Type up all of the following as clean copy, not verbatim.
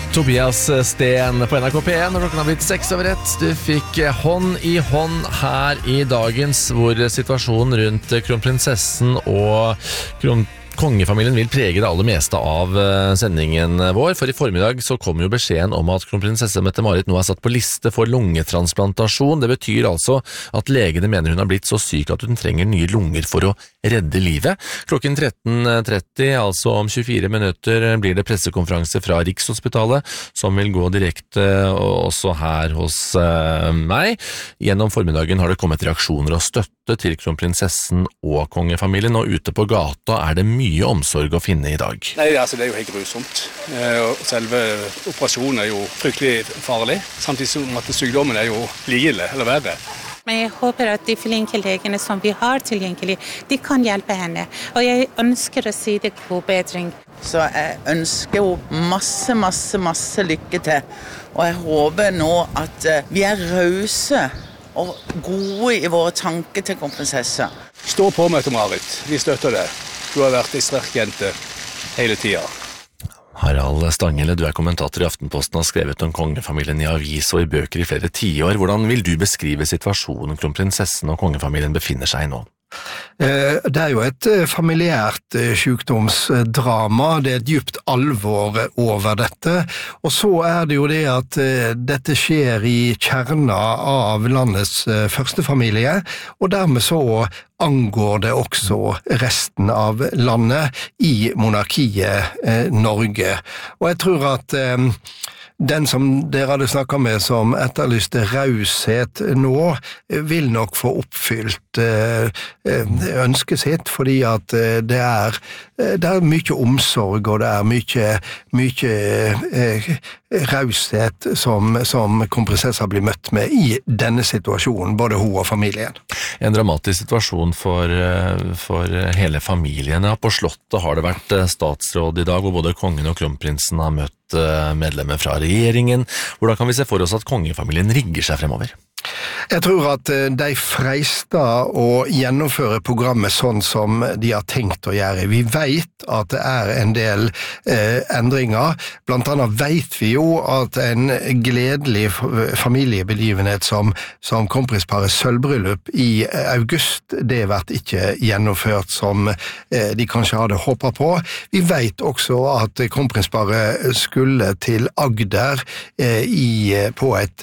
Tobias Sten på NRK P1 når klokken har blitt 6:01. Du fikk hånd i hånd her i dagens, hvor situasjonen rundt kronprinsessen og kongefamilien vil prege det aller meste av sendingen vår. For i formiddag så kom jo beskjeden om at kronprinsesse Mette-Marit nå er satt på liste for lungetransplantasjon. Det betyr altså at legene mener hun har blitt så syk at hun trenger nye lunger for å redde livet. Klokken 13:30, altså om 24 minutter, blir det pressekonferanse fra Rikshospitalet, som vil gå direkte også her hos meg. Gjennom formiddagen har det kommet reaksjoner og støtte til kronprinsessen og kongefamilien, og ute på gata er det mye omsorg å finne i dag. Nei, altså det er jo helt grusomt. Selve operasjonen er jo fryktelig farlig, samtidig som at sykdommen er jo like ille, eller verre. Men jeg håper at de flinke legene som vi har tilgjengelig, de kan hjelpe henne. Og jeg ønsker å si det god bedring. Så jeg ønsker jo masse lykke til. Og jeg håper nå at vi er rause og gode i våre tanker til kronprinsesse. Stå på, Mette-Marit. Vi støtter det. Du har vært en sterk jente hele tiden. Harald Stanghelle, du er kommentator i Aftenposten og har skrevet om kongefamilien i avis og i bøker i flere tiår. Hvordan vil du beskrive situasjonen kronprinsessen og kongefamilien befinner seg i nå? Det er jo et familiært sykdomsdrama, det er et dypt alvor over dette, og så er det jo det at dette skjer i kjerna av landets første familie, og dermed så angår det også resten av landet i monarkiet Norge. Og jeg tror at den som dere hadde snakket med som etterlyste raushet nå, vil nok få oppfylt ønsket sitt, fordi at det er mye omsorg, og det er mye raushet som kronprinsessa blir møtt med i denne situasjonen, både hun og familien. En dramatisk situasjon for hele familien. På Slottet har det vært statsråd i dag, hvor både kongen og kronprinsen har møtt medlemmer fra regjeringen. Hvordan kan vi se for oss at kongefamilien rigger seg fremover? Jeg tror at de freister å gjennomføre programmet sånn som de har tenkt å gjøre. Vi vet at det er en del endringer. Blant annet vet vi jo at en gledelig familiebegivenhet som kronprinsparets sølvbryllup i august, det har ikke gjennomført som de kanskje hadde håpet på. Vi vet også at kronprinsparet skulle til Agder på et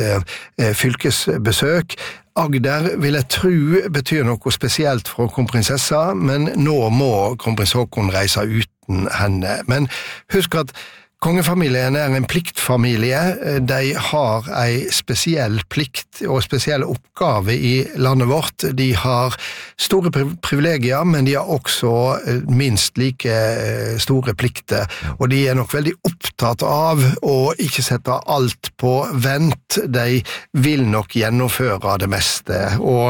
fylkesbesøk. Agder vil jeg tro betyr noe spesielt for kronprinsessa, men nå må kronprins Haakon reise uten henne. Men husk at kongefamilien er en pliktfamilie. De har en spesiell plikt og spesiell oppgave i landet vårt. De har store privilegier, men de har også minst like store plikter. Og de er nok veldig opptatt av å ikke sette alt på vent. De vil nok gjennomføre det meste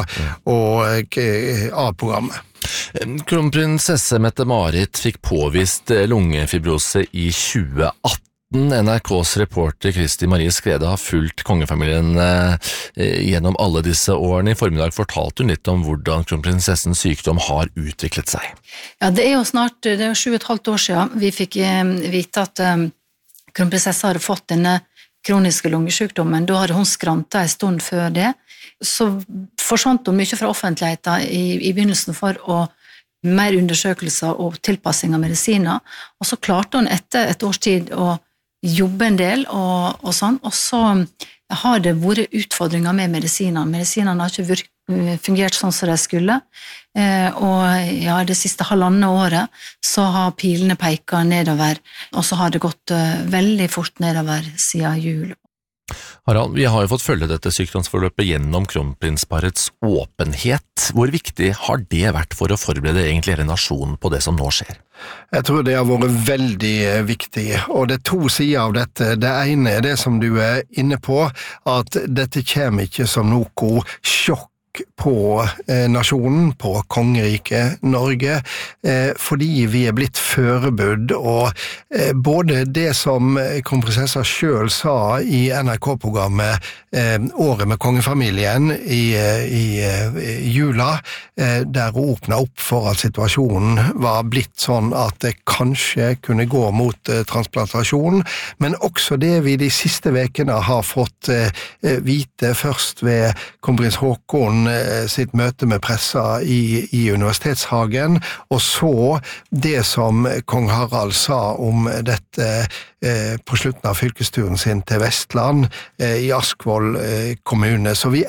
av programmet. Kronprinsesse Mette-Marit fikk påvist lungefibrose i 2018. NRKs reporter Kristi Marie Skrede har fulgt kongefamilien gjennom alle disse årene. I formiddag fortalte hun litt om hvordan kronprinsessens sykdom har utviklet seg. Ja, det er jo 7,5 år siden vi fikk vite at kronprinsessa hadde fått denne kroniske lungesykdommen. Da hadde hun skrantet en stund før det. Så forsvant hun mye fra offentligheten i begynnelsen for mer undersøkelser og tilpassing av medisiner, og så klarte hun etter et års tid å jobbe en del og sånn, og så har det vært utfordringer med medisinene. Medisinene har ikke fungert sånn som de skulle, og ja, det siste halvannet året så har pilene peket nedover, og så har det gått veldig fort nedover siden jul. Harald, vi har jo fått følge dette sykdomsforløpet gjennom kronprinsparets åpenhet. Hvor viktig har det vært for å forberede egentlig hele nasjonen på det som nå skjer? Jeg tror det har vært veldig viktig, og det er to sider av dette. Det ene er det som du er inne på, at dette kommer ikke som noe sjokk trykk på nasjonen, på kongeriket Norge, fordi vi blitt forberedt, og både det som kronprinsessa selv sa i NRK-programmet Året med kongefamilien i jula, der hun åpnet opp for at situasjonen var blitt sånn at det kanskje kunne gå mot transplantasjon, men også det vi de siste vekene har fått vite først ved kronprins Haakon sitt møte med pressa i Universitetshagen, og så det som kong Harald sa om dette på slutten av fylkesturen sin til Vestland i Askvoll kommune. Så vi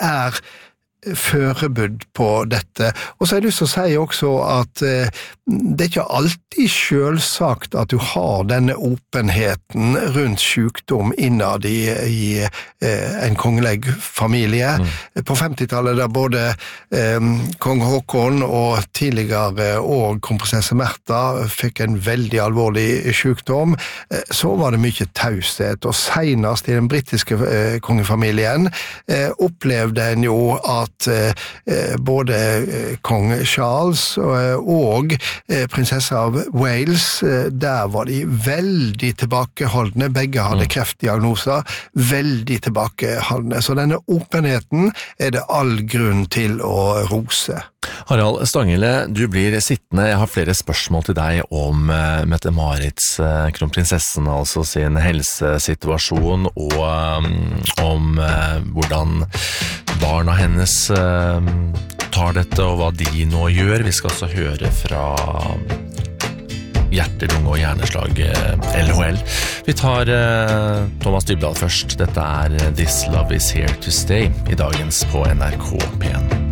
forberedt på dette. Og så har jeg lyst til å si også at det ikke alltid selvsagt at du har denne åpenheten rundt sykdom innad i en kongelig familie. På 50-tallet da både kong Haakon og tidligere og kronprinsesse Märtha fikk en veldig alvorlig sykdom, så var det mye taushet, og senest i den britiske kongefamilien opplevde en jo at både kong Charles og prinsessa av Wales, der var de veldig tilbakeholdne, begge hadde kreftdiagnoser, veldig tilbakeholdne, så denne åpenheten det all grunn til å rose. Harald Stanghelle, du blir sittende. Jeg har flere spørsmål til deg om Mette-Marits, kronprinsessen, altså sin helsesituasjon, og om hvordan barna hennes tar dette, og hva de nå gjør. Vi skal også høre fra hjerte-, lunge- og hjerneslag LHL. Vi tar Thomas Dybdahl først. Dette This Love Is Here To Stay i dagens på NRK P1.